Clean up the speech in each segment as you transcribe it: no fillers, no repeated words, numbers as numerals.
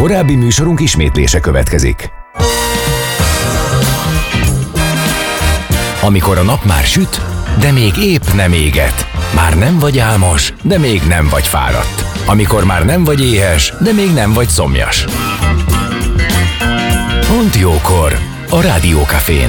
Korábbi műsorunk ismétlése következik. Amikor a nap már süt, de még épp nem éget. Már nem vagy álmos, de még nem vagy fáradt. Amikor már nem vagy éhes, de még nem vagy szomjas. Pont jókor a Rádiókafén.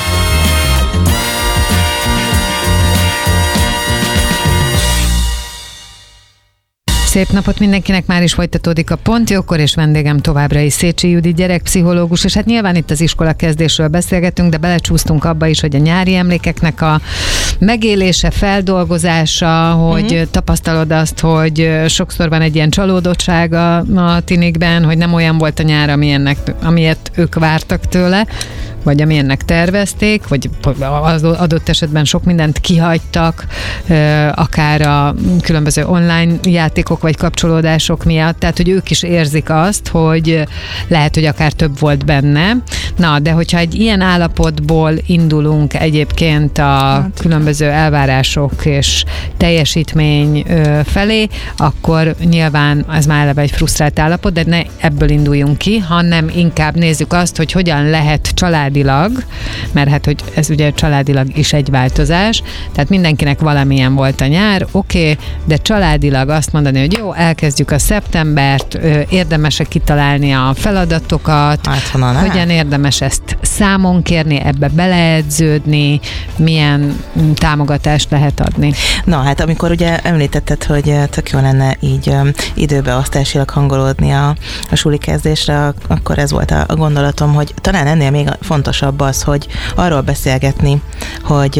Szép napot mindenkinek, már is folytatódik a Pont Jókor, és vendégem továbbra is Szécsi Judit gyerekpszichológus, és hát nyilván itt az iskola kezdésről beszélgetünk, de belecsúsztunk abba is, hogy a nyári emlékeknek a megélése, feldolgozása, hogy tapasztalod azt, hogy sokszor van egy ilyen csalódottság a tinikben, hogy nem olyan volt a nyár, amilyet ők vártak tőle, vagy amilyennek tervezték, vagy az adott esetben sok mindent kihagytak, akár a különböző online játékok vagy kapcsolódások miatt, tehát hogy ők is érzik azt, hogy lehet, hogy akár több volt benne. Na, de hogyha egy ilyen állapotból indulunk egyébként a különböző elvárások és teljesítmény felé, akkor nyilván ez már eleve egy frusztrált állapot, de ne ebből induljunk ki, hanem inkább nézzük azt, hogy hogyan lehet családilag, mert hát, hogy ez ugye családilag is egy változás, tehát mindenkinek valamilyen volt a nyár, oké, de családilag azt mondani, hogy jó, elkezdjük a szeptembert, érdemes kitalálni a feladatokat, hogyan érdemes ezt számon kérni, ebbe beleedződni, milyen támogatást lehet adni. Na, hát amikor ugye említetted, hogy tök jó lenne így időbeosztásilag hangolódni a suli kezdésre, akkor ez volt a gondolatom, hogy talán ennél még fontosabb az, hogy arról beszélgetni, hogy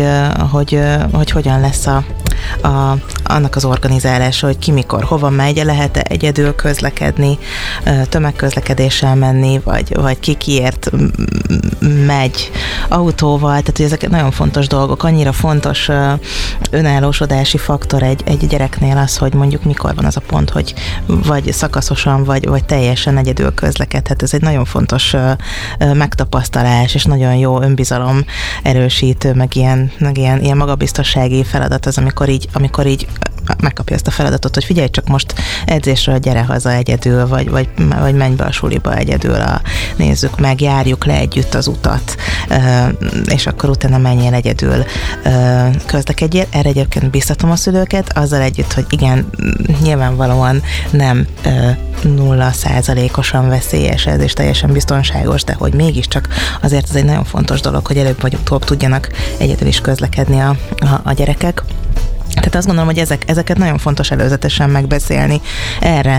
hogyan lesz annak az organizálása, hogy ki mikor, hova megy, lehet-e egyedül közlekedni, tömegközlekedéssel menni, vagy ki kiért megy autóval, tehát hogy ezek nagyon fontos dolgok. Annyira fontos önállósodási faktor egy gyereknél az, hogy mondjuk mikor van az a pont, hogy vagy szakaszosan, vagy teljesen egyedül közlekedhet. Ez egy nagyon fontos megtapasztalás, és nagyon jó önbizalom erősítő, meg ilyen magabiztossági feladat az, amikor így megkapja ezt a feladatot, hogy figyelj csak, most edzésről gyere haza egyedül, vagy menj be a suliba egyedül, nézzük meg, járjuk le együtt az utat, és akkor utána menjél egyedül, közlekedjél. Erre egyébként biztatom a szülőket, azzal együtt, hogy igen, nyilvánvalóan nem 0%-osan veszélyes ez, és teljesen biztonságos, de hogy mégiscsak azért ez egy nagyon fontos dolog, hogy előbb vagy utóbb tudjanak egyedül is közlekedni a gyerekek. Tehát azt gondolom, hogy ezeket nagyon fontos előzetesen megbeszélni. Erre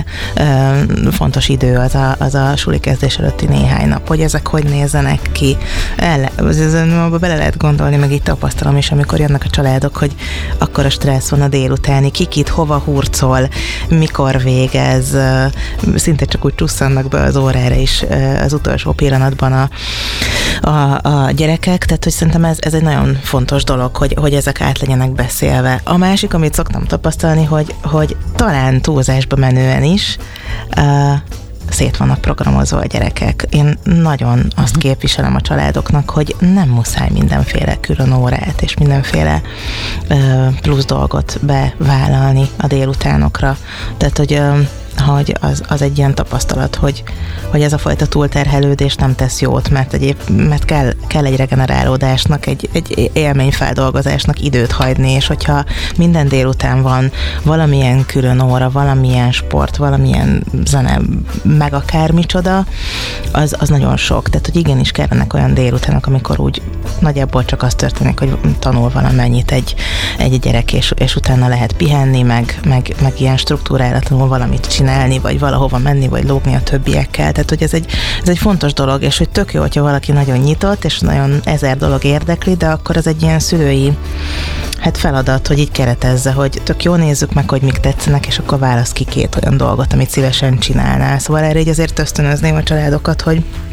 fontos idő az a suli kezdés előtti néhány nap, hogy ezek hogy nézzenek ki. Bele lehet gondolni, meg így tapasztalom is, amikor jönnek a családok, hogy akkor a stressz van a délutáni, kikit hova hurcol, mikor végez, szinte csak úgy csusszannak be az órára is az utolsó pillanatban a gyerekek, tehát hogy szerintem ez egy nagyon fontos dolog, hogy ezek át legyenek beszélve. A másik, amit szoktam tapasztalni, hogy talán túlzásba menően is szét vannak programozva a gyerekek. Én nagyon azt képviselem a családoknak, hogy nem muszáj mindenféle külön órát és mindenféle plusz dolgot bevállalni a délutánokra. Tehát, hogy az egy ilyen tapasztalat, hogy ez a fajta túlterhelődés nem tesz jót, mert kell egy regenerálódásnak, egy élményfeldolgozásnak időt hagyni, és hogyha minden délután van valamilyen külön óra, valamilyen sport, valamilyen zene, meg akármicsoda, az nagyon sok. Tehát, hogy igenis kellenek olyan délutánok, amikor úgy nagyjából csak az történik, hogy tanul valamennyit egy gyerek, és utána lehet pihenni, meg ilyen struktúrálatlanul valamit csinálni, vagy valahova menni, vagy lógni a többiekkel. Tehát, hogy ez egy fontos dolog, és hogy tök jó, hogyha valaki nagyon nyitott, és nagyon 1000 dolog érdekli, de akkor az egy ilyen szülői feladat, hogy így keretezze, hogy tök jó, nézzük meg, hogy mik tetszenek, és akkor válasz ki 2 olyan dolgot, amit szívesen csinálnál. Szóval erre így azért ösztönözném a családokat, hogy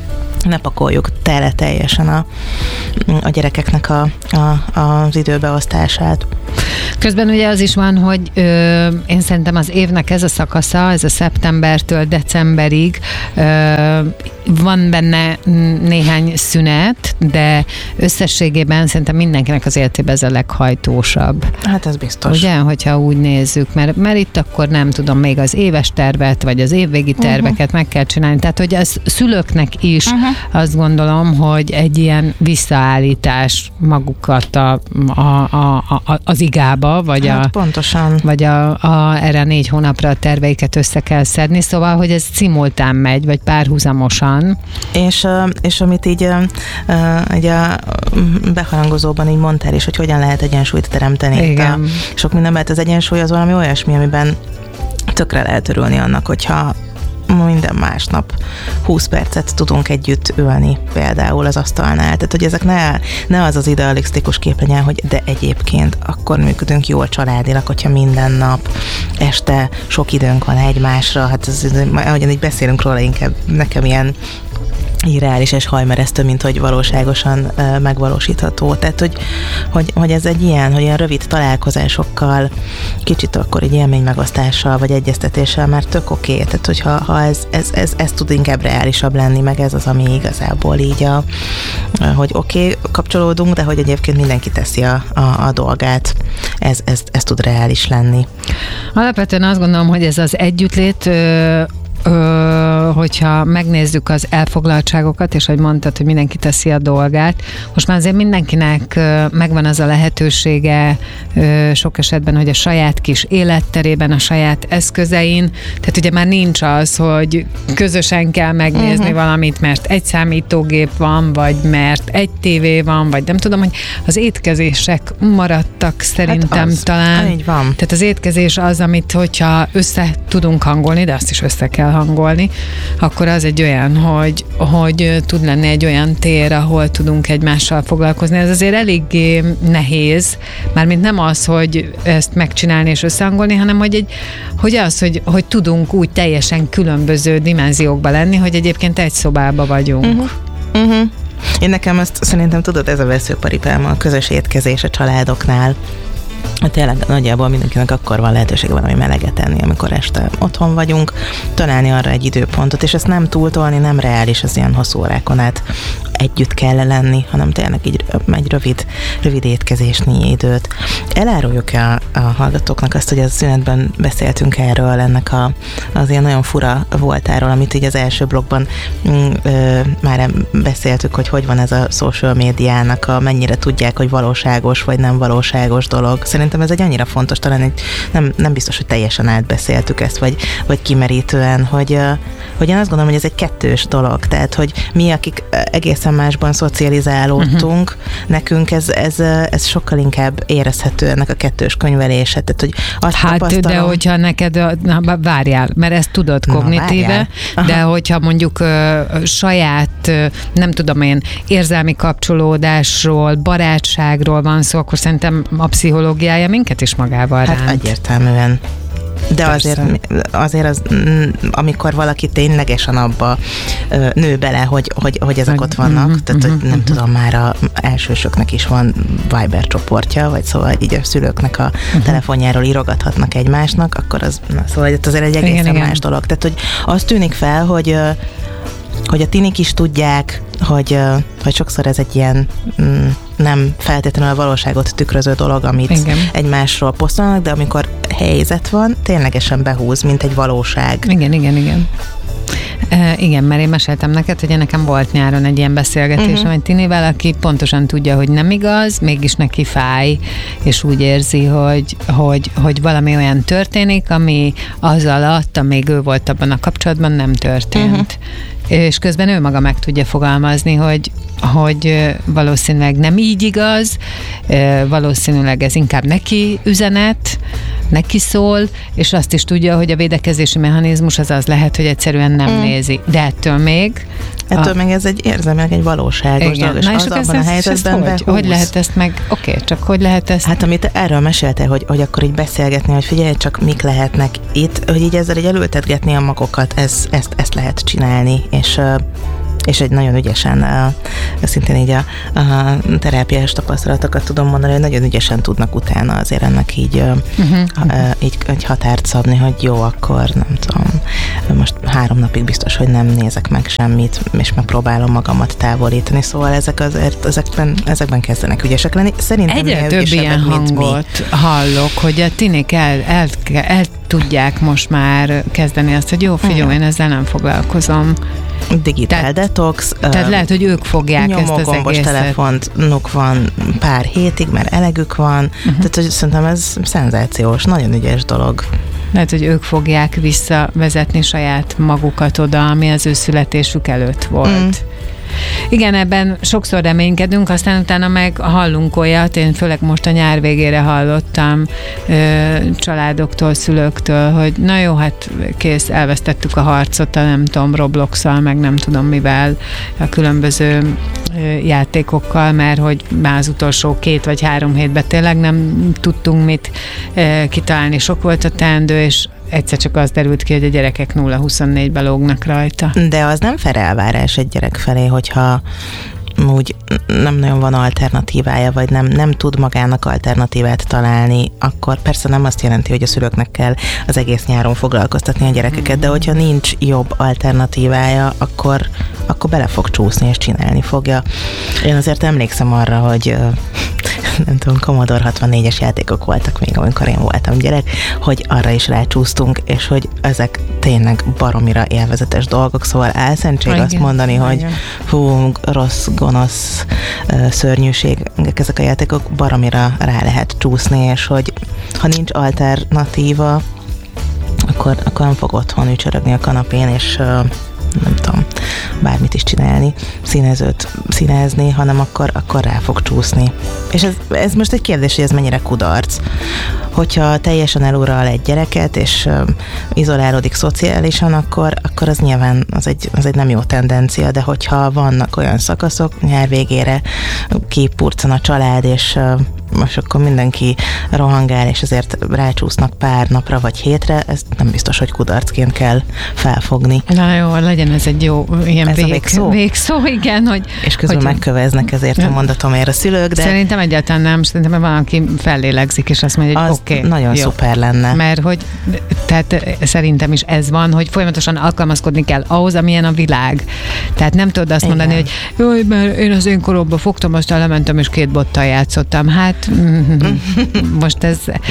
ne pakoljuk tele teljesen a gyerekeknek az időbeosztását. Közben ugye az is van, hogy én szerintem az évnek ez a szakasza, ez a szeptembertől decemberig van benne néhány szünet, de összességében szerintem mindenkinek az életében ez a leghajtósabb. Hát ez biztos. Ugye, hogyha úgy nézzük, mert itt akkor nem tudom, még az éves tervet, vagy az évvégi terveket meg kell csinálni. Tehát, hogy ez szülőknek is azt gondolom, hogy egy ilyen visszaállítás magukat az igába, vagy hát pontosan. Vagy erre 4 hónapra a terveiket össze kell szedni, szóval, hogy ez szimultán megy, vagy párhuzamosan. És amit így a beharangozóban így mondtál is, hogy hogyan lehet egyensúlyt teremteni. Igen. Sok minden, mert az egyensúly az valami olyasmi, amiben tökre lehet örülni annak, hogyha minden másnap 20 percet tudunk együtt ülni például az asztalnál. Tehát, hogy ezek ne az az idealisztikus kép legyen, hogy de egyébként akkor működünk jól családilag, hogyha minden nap este sok időnk van egymásra. Hát ahogyan így beszélünk róla, inkább nekem ilyen irreális és hajmeresztő, mint hogy valóságosan megvalósítható. Tehát, hogy ez egy ilyen, hogy ilyen rövid találkozásokkal, kicsit akkor egy élmény megosztással, vagy egyeztetéssel már tök oké. Tehát, hogyha ez tud inkább reálisabb lenni, meg ez az, ami igazából így hogy oké, kapcsolódunk, de hogy egyébként mindenki teszi a dolgát. Ez tud reális lenni. Alapvetően azt gondolom, hogy ez az együttlét hogyha megnézzük az elfoglaltságokat, és hogy mondtad, hogy mindenki teszi a dolgát, most már azért mindenkinek megvan az a lehetősége sok esetben, hogy a saját kis életterében, a saját eszközein, tehát ugye már nincs az, hogy közösen kell megnézni valamit, mert egy számítógép van, vagy mert egy tévé van, vagy nem tudom, hogy az étkezések maradtak szerintem talán. Így van. Tehát az étkezés az, amit hogyha össze tudunk hangolni, de azt is össze kell hangolni, akkor az egy olyan, hogy tud lenni egy olyan tér, ahol tudunk egymással foglalkozni. Ez azért eléggé nehéz, mármint nem az, hogy ezt megcsinálni és összehangolni, hanem hogy tudunk úgy teljesen különböző dimenziókba lenni, hogy egyébként egy szobába vagyunk. Én nekem ezt szerintem tudod, ez a veszőparipám, a közös étkezés a családoknál. Tényleg nagyjából mindenkinek akkor van lehetőség valami meleget enni, amikor este otthon vagyunk, találni arra egy időpontot, és ezt nem túltolni, nem reális az ilyen hosszú órákon át együtt kell lenni, hanem tényleg így egy rövid étkezésnyi időt. Eláruljuk-e a hallgatóknak azt, hogy a szünetben beszéltünk erről, ennek az ilyen nagyon fura voltáról, amit így az első blogban már beszéltük, hogy van ez a social médiának, mennyire tudják, hogy valóságos vagy nem valóságos dolog. Szerintem ez egy annyira fontos, talán nem biztos, hogy teljesen átbeszéltük ezt, vagy kimerítően, hogy én azt gondolom, hogy ez egy kettős dolog. Tehát, hogy mi, akik egészen másban szocializálódtunk, nekünk ez sokkal inkább érezhető ennek a kettős könyvelése. Tehát, hogy azt tapasztalom... de hogyha neked, várjál, mert ezt tudod kognitíve, de hogyha mondjuk saját, nem tudom én, érzelmi kapcsolódásról, barátságról van szó, akkor szerintem a pszichológiája minket is magával ránt. Hát egyértelműen. De azért az, amikor valaki ténylegesen abba nő bele, hogy ezek ott vannak, tehát hogy nem tudom, már a elsősöknek is van Viber csoportja, vagy szóval így a szülőknek a telefonjáról írogathatnak egymásnak, akkor szóval azért egy egészen más dolog. Tehát, hogy az tűnik fel, hogy a tinik is tudják, hogy sokszor ez egy ilyen nem feltétlenül a valóságot tükröző dolog, amit egymásról posztolnak, de amikor helyzet van, ténylegesen behúz, mint egy valóság. Igen. Igen, mert én meséltem neked, hogy nekem volt nyáron egy ilyen beszélgetésem egy tinivel, aki pontosan tudja, hogy nem igaz, mégis neki fáj, és úgy érzi, hogy valami olyan történik, ami az alatt, amíg ő volt abban a kapcsolatban, nem történt. És közben ő maga meg tudja fogalmazni, hogy valószínűleg nem így igaz, valószínűleg ez inkább neki üzenet, neki szól, és azt is tudja, hogy a védekezési mechanizmus az lehet, hogy egyszerűen nem nézi. De ettől még ez egy érzelmileg egy valóságos dolog, és az abban a helyzetben behúz. Hogy lehet ezt meg, csak hogy lehet ezt... Hát amit erről meséltél, hogy akkor így beszélgetni, hogy figyelj csak mik lehetnek itt, hogy így ezzel így elültetgetni a magokat, ezt lehet csinálni, és egy nagyon ügyesen, szintén így a terápiás tapasztalatokat tudom mondani, hogy nagyon ügyesen tudnak utána azért ennek így egy határt szabni, hogy jó, akkor nem tudom, most 3 napig biztos, hogy nem nézek meg semmit, és megpróbálom magamat távolítani, szóval ezekben kezdenek ügyesek lenni. Szerintem egyre több ilyen hangot hallok, hogy a tinik el tudják most már kezdeni azt, hogy jó, figyelj, én ezzel nem foglalkozom. Digitál detox. Tehát lehet, hogy ők fogják ezt az egészet. telefonuk van pár hétig, mert elegük van. Tehát hogy szerintem ez szenzációs, nagyon ügyes dolog. Lehet, hogy ők fogják visszavezetni saját magukat oda, ami az ő születésük előtt volt. Igen, ebben sokszor reménykedünk, aztán utána meg hallunk olyat, én főleg most a nyár végére hallottam családoktól, szülőktől, hogy na jó, hát kész, elvesztettük a harcot, nem tudom, Roblox-szal, meg nem tudom mivel, a különböző játékokkal, mert hogy már az utolsó 2 vagy 3 hétben tényleg nem tudtunk mit kitalálni, sok volt a teendő, és egyszer csak az derült ki, hogy a gyerekek 0-24-be lógnak rajta. De az nem fair elvárás egy gyerek felé, hogyha úgy nem nagyon van alternatívája, vagy nem tud magának alternatívát találni, akkor persze nem azt jelenti, hogy a szülőknek kell az egész nyáron foglalkoztatni a gyerekeket, de hogyha nincs jobb alternatívája, akkor bele fog csúszni és csinálni fogja. Én azért emlékszem arra, hogy nem tudom, Commodore 64-es játékok voltak még, amikor én voltam gyerek, hogy arra is rácsúsztunk, és hogy ezek tényleg baromira élvezetes dolgok, szóval álszentség azt mondani, hogy hú, rossz, gonosz, szörnyűség, ezek a játékok baromira rá lehet csúszni, és hogy ha nincs alternatíva, akkor nem fog otthon ücsörögni a kanapén, és nem tudom, bármit is csinálni, színezni, hanem akkor rá fog csúszni. És ez most egy kérdés, hogy ez mennyire kudarc. Hogyha teljesen elural egy gyereket, és izolálódik szociálisan, akkor az nyilván az egy nem jó tendencia, de hogyha vannak olyan szakaszok, nyár végére kipurcan a család, és most akkor mindenki rohangál, és azért rácsúsznak pár napra vagy hétre, ez nem biztos, hogy kudarcként kell felfogni. Na jó, legyen ez egy jó ilyen végszó, igen. Hogy, és közben megköveznek ezért a mondatomért a szülők, de... Szerintem egyáltalán nem, szerintem valaki fellélegzik, és azt mondja, hogy oké. Nagyon jó. Szuper lenne. Mert hogy, tehát szerintem is ez van, hogy folyamatosan alkalmazkodni kell ahhoz, amilyen a világ. Tehát nem tudod azt mondani, hogy jaj, mert én az én koromban fogtam, aztán lementem, és 2 bottal játszottam. Hát most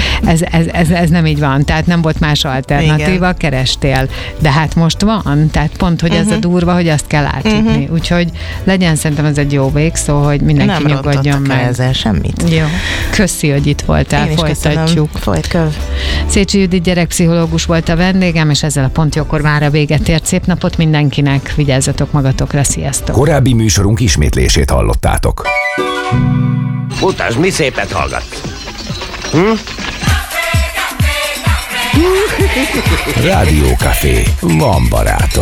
ez nem így van. Tehát nem volt más alternatíva, kerestél. De hát most van. Tehát pont, hogy ez a durva, hogy azt kell átjutni. Úgyhogy legyen szerintem ez egy jó végszó, hogy mindenki nyugodjon meg. Nem ezzel semmit. Jó. Köszi, hogy itt voltál. Folytatjuk. Szécsi Judit gyerekpszichológus volt a vendégem, és ezzel a Pontjókor mára véget ért. Szép napot mindenkinek, vigyázzatok magatokra, sziasztok! Korábbi műsorunk ismétlését hallottátok. Mutasd, mi szépet hallgatsz. Rádió Café. Van barátom.